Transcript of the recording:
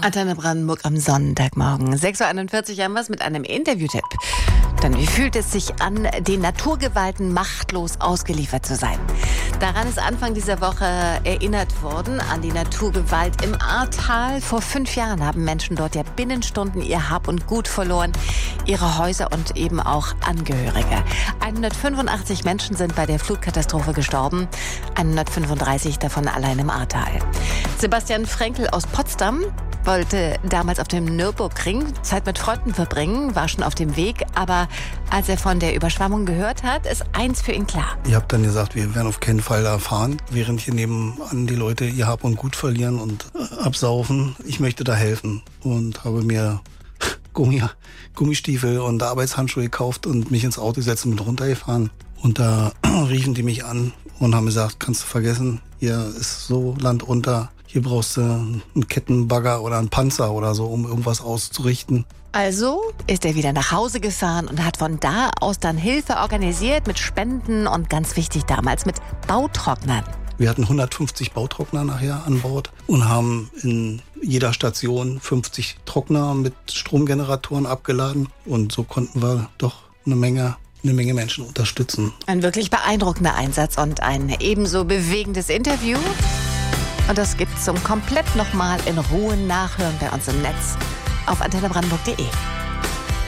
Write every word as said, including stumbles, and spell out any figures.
Antenne Brandenburg am Sonntagmorgen. sechs Uhr einundvierzig haben wir es mit einem Interviewtipp. Dann, wie fühlt es sich an, den Naturgewalten machtlos ausgeliefert zu sein? Daran ist Anfang dieser Woche erinnert worden, an die Naturgewalt im Ahrtal. Vor fünf Jahren haben Menschen dort ja binnen Stunden ihr Hab und Gut verloren, ihre Häuser und eben auch Angehörige. hundertfünfundachtzig Menschen sind bei der Flutkatastrophe gestorben, hundertfünfunddreißig davon allein im Ahrtal. Sebastian Frenkel aus Potsdam wollte damals auf dem Nürburgring Zeit mit Freunden verbringen, war schon auf dem Weg, aber als er von der Überschwemmung gehört hat, ist eins für ihn klar. Ich habe dann gesagt, wir werden auf keinen Fall da fahren, während hier nebenan die Leute ihr Hab und Gut verlieren und äh, absaufen. Ich möchte da helfen und habe mir Gummi, Gummistiefel und Arbeitshandschuhe gekauft und mich ins Auto gesetzt und mit runtergefahren. Und da riefen die mich an und haben gesagt, kannst du vergessen, hier ist so Land unter. Hier brauchst du einen Kettenbagger oder einen Panzer oder so, um irgendwas auszurichten. Also ist er wieder nach Hause gefahren und hat von da aus dann Hilfe organisiert mit Spenden und ganz wichtig damals mit Bautrocknern. Wir hatten hundertfünfzig Bautrockner nachher an Bord und haben in jeder Station fünfzig Trockner mit Stromgeneratoren abgeladen. Und so konnten wir doch eine Menge eine Menge Menschen unterstützen. Ein wirklich beeindruckender Einsatz und ein ebenso bewegendes Interview. Und das gibt's zum komplett nochmal in Ruhe nachhören bei uns im Netz auf antenne brandenburg punkt de.